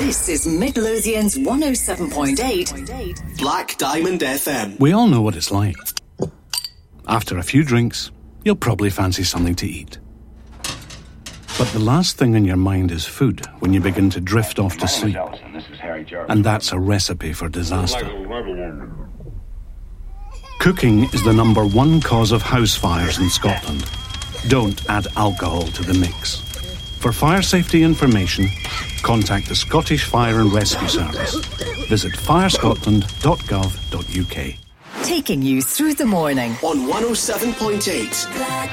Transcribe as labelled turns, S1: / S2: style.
S1: This is Midlothian's 107.8
S2: Black Diamond FM.
S3: We all know what it's like. After a few drinks, you'll probably fancy something to eat. But the last thing in your mind is food when you begin to drift off to sleep. And that's a recipe for disaster. Cooking is the number one cause of house fires in Scotland. Don't add alcohol to the mix. For fire safety information, contact the Scottish Fire and Rescue Service. Visit firescotland.gov.uk.
S1: taking you through the morning
S2: On 107.8